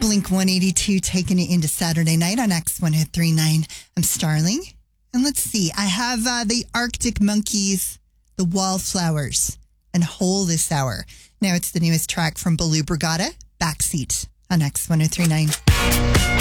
Blink 182 taking it into Saturday night on X1039. I'm Starling. And let's see. I have the Arctic Monkeys, The Wallflowers, and Hole this hour. Now it's the newest track from Baloo Brigada, Backseat on X1039.